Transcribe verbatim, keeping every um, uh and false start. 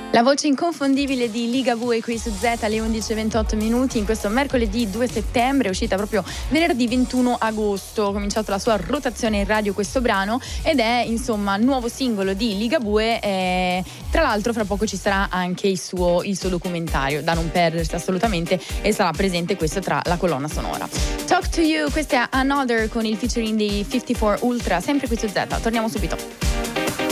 La voce inconfondibile di Ligabue qui su Z alle undici e ventotto minuti in questo mercoledì due settembre, è uscita proprio venerdì ventuno agosto, ha cominciato la sua rotazione in radio questo brano ed è insomma nuovo singolo di Ligabue, eh, tra l'altro fra poco ci sarà anche il suo, il suo documentario da non perdersi assolutamente e sarà presente questo tra la colonna sonora. Talk to You, questa è Another con il featuring di cinquantaquattro Ultra, sempre qui su Z, torniamo subito.